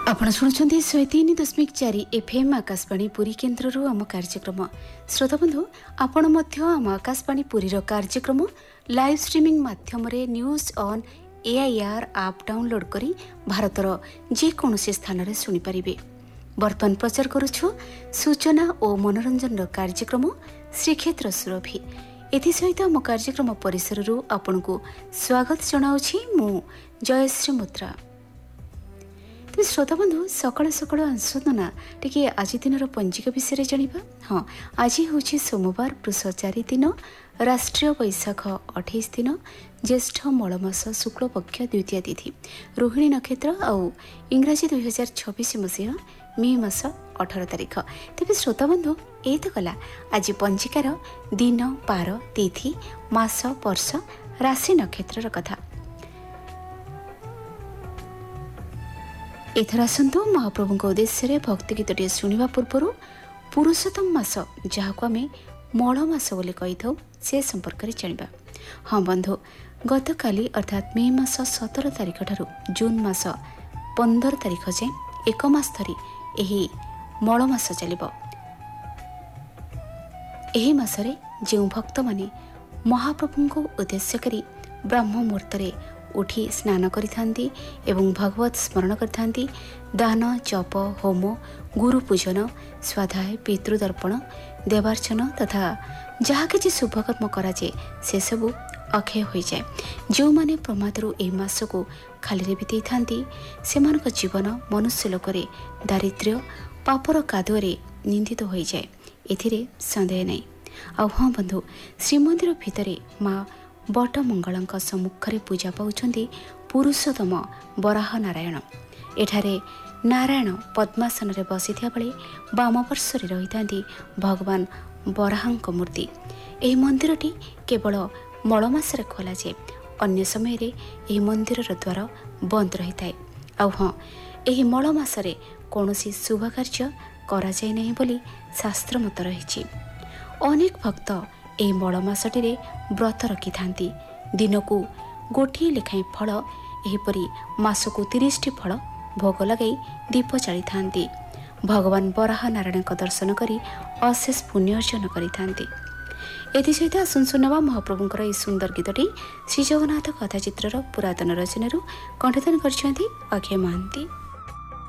आपण शुणुଛନ୍ତି 103.4 एफएम आकाशवाणी पुरी केन्द्रରୁ ଆମ କାର୍ଯ୍ୟକ୍ରମ। ଶ୍ରୋତାବନ୍ଧୁ ଆପଣ ମଧ୍ୟ ଆମ ଆକାଶବାଣୀ ପୁରୀର କାର୍ଯ୍ୟକ୍ରମ ଲାଇଭ୍ ଷ୍ଟ୍ରିମିଂ ମାଧ୍ୟମରେ news on AIR app download କରି ଭାରତର ଯେକୌଣସି ସ୍ଥାନରେ ଶୁଣିପାରିବେ। ବର୍ତ୍ତମାନ ପ୍ରଚାର କରୁଛୁ ସୂଚନା ଓ ମନୋରଞ୍ଜନର କାର୍ଯ୍ୟକ୍ରମ ଶ୍ରୀକ୍ଷେତ୍ର ସୁରଭି। ଏଥିସହିତ ଆମ କାର୍ଯ୍ୟକ୍ରମ ପରିସରରୁ ଆପଣଙ୍କୁ ସ୍ୱାଗତ ଜଣାଉଛି ମୁଁ ଜୟଶ୍ରୀ ମୁଦ୍ରା। ଶ୍ରୋତାବନ୍ଧୁ ସକାଳୁ ସକାଳୁ ଆସନ୍ତୁ ଟିକେ ଆଜି ଦିନର ପଞ୍ଜିକା ବିଷୟରେ ଜାଣିବା। ହଁ, ଆଜି ହେଉଛି ସୋମବାର, ପୁଷ 4 ଦିନ, ରାଷ୍ଟ୍ରୀୟ ବୈଶାଖ 28 ଦିନ, ଜ୍ୟେଷ୍ଠ ମଳମାସ ଶୁକ୍ଳପକ୍ଷ ଦ୍ୱିତୀୟ ତିଥି, ରୋହିଣୀ ନକ୍ଷତ୍ର ଆଉ ଇଂରାଜୀ 2026 ମସିହା ମେ ମାସ 18 ତାରିଖ। ତେବେ ଶ୍ରୋତାବନ୍ଧୁ ଏଇ ତ ଗଲା ଆଜି ପଞ୍ଜିକାର ଦିନ, ବାର, ତିଥି, ମାସ, ବର୍ଷ, ରାଶି, ନକ୍ଷତ୍ରର କଥା। ଏଥର ଆସନ୍ତୁ ମହାପ୍ରଭୁଙ୍କ ଉଦ୍ଦେଶ୍ୟରେ ଭକ୍ତି ଗୀତଟିଏ ଶୁଣିବା ପୂର୍ବରୁ ପୁରୁଷୋତ୍ତମ ମାସ, ଯାହାକୁ ଆମେ ମଳ ମାସ ବୋଲି କହିଥାଉ, ସେ ସମ୍ପର୍କରେ ଜାଣିବା। ହଁ ବନ୍ଧୁ, ଗତକାଲି ଅର୍ଥାତ୍ ମେ ମାସ 17 ତାରିଖ ଠାରୁ ଜୁନ୍ ମାସ 15 ତାରିଖ ଯାଏଁ 1 ମାସ ଧରି ଏହି ମଳ ମାସ ଚାଲିବ। ଏହି ମାସରେ ଯେଉଁ ଭକ୍ତମାନେ ମହାପ୍ରଭୁଙ୍କୁ ଉଦ୍ଦେଶ୍ୟ କରି ବ୍ରହ୍ମ ମୁହୂର୍ତ୍ତରେ ଉଠି ସ୍ନାନ କରିଥାନ୍ତି ଏବଂ ଭଗବତ ସ୍ମରଣ କରିଥାନ୍ତି, ଦାନ, ଜପ, ହୋମ, ଗୁରୁ ପୂଜନ, ସ୍ୱାଧ୍ୟାୟ, ପିତୃଦର୍ପଣ, ଦେବାର୍ଚ୍ଚନ ତଥା ଯାହା କିଛି ଶୁଭକର୍ମ କରାଯାଏ ସେସବୁ ଅକ୍ଷୟ ହୋଇଯାଏ। ଯେଉଁମାନେ ପ୍ରମାଦରୁ ଏହି ମାସକୁ ଖାଲିରେ ବିତେଇଥାନ୍ତି ସେମାନଙ୍କ ଜୀବନ ମନୁଷ୍ୟ ଲୋକରେ ଦାରିଦ୍ର୍ୟ, ପାପର କାଦୁଅରେ ନିନ୍ଦିତ ହୋଇଯାଏ, ଏଥିରେ ସନ୍ଦେହ ନାହିଁ। ଆଉ ହଁ ବନ୍ଧୁ, ଶ୍ରୀମନ୍ଦିର ଭିତରେ ମା ବଟ ମଙ୍ଗଳଙ୍କ ସମ୍ମୁଖରେ ପୂଜା ପାଉଛନ୍ତି ପୁରୁଷୋତ୍ତମ ବରାହ ନାରାୟଣ। ଏଠାରେ ନାରାୟଣ ପଦ୍ମାସନରେ ବସିଥିବା ବେଳେ ବାମ ପାର୍ଶ୍ୱରେ ରହିଥାନ୍ତି ଭଗବାନ ବରାହଙ୍କ ମୂର୍ତ୍ତି। ଏହି ମନ୍ଦିରଟି କେବଳ ମଳ ମାସରେ ଖୋଲାଯାଏ, ଅନ୍ୟ ସମୟରେ ଏହି ମନ୍ଦିରର ଦ୍ୱାର ବନ୍ଦ ରହିଥାଏ। ଆଉ ହଁ, ଏହି ମଳ ମାସରେ କୌଣସି ଶୁଭ କାର୍ଯ୍ୟ କରାଯାଏ ନାହିଁ ବୋଲି ଶାସ୍ତ୍ର ମତ ରହିଛି। ଅନେକ ଭକ୍ତ ଏହି ମଳ ମାସଟିରେ ବ୍ରତ ରଖିଥାନ୍ତି। ଦିନକୁ ଗୋଟିଏ ଲେଖାଏଁ ଫଳ, ଏହିପରି ମାସକୁ 30ଟି ଫଳ ଭୋଗ ଲଗାଇ ଦୀପ ଜାଳିଥାନ୍ତି। ଭଗବାନ ବରାହ ନାରାୟଣଙ୍କ ଦର୍ଶନ କରି ଅଶେଷ ପୁଣ୍ୟ ଅର୍ଜନ କରିଥାନ୍ତି। ଏଥିସହିତ ଆସନ୍ତୁ ଶୁଣିବା ମହାପ୍ରଭୁଙ୍କର ଏହି ସୁନ୍ଦର ଗୀତଟି ଶ୍ରୀଜଗନ୍ନାଥ କଥାଚିତ୍ରର ପୁରାତନ ରଚନାରୁ କଣ୍ଠଦାନ କରିଛନ୍ତି ଅକ୍ଷୟ ମହାନ୍ତି।